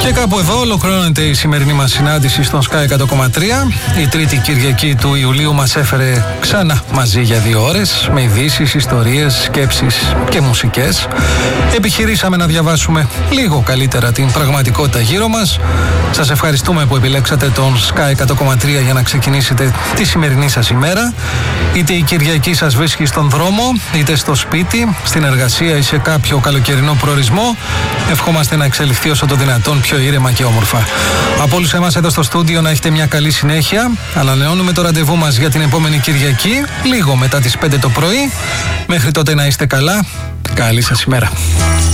Και κάπου εδώ ολοκληρώνεται η σημερινή μας συνάντηση στον Sky 100,3. Η τρίτη Κυριακή του Ιουλίου μας έφερε ξανά μαζί για 2 ώρες με ειδήσεις, ιστορίες, σκέψεις και μουσικές. Επιχειρήσαμε να διαβάσουμε λίγο καλύτερα την πραγματικότητα γύρω μας. Σας ευχαριστούμε που επιλέξατε τον Sky 100,3 για να ξεκινήσετε τη σημερινή σας ημέρα. Είτε η Κυριακή σας βρίσκει στον δρόμο, είτε στο σπίτι, στην εργασία ή σε κάποιο καλοκαιρινό προορισμό, ευχόμαστε να εξελιχθεί όσο το δυνατόν πιο ήρεμα και όμορφα. Από όλους εμάς εδώ στο στούντιο να έχετε μια καλή συνέχεια. Ανανεώνουμε το ραντεβού μας για την επόμενη Κυριακή, λίγο μετά τις 5 το πρωί. Μέχρι τότε να είστε καλά. Καλή σας ημέρα.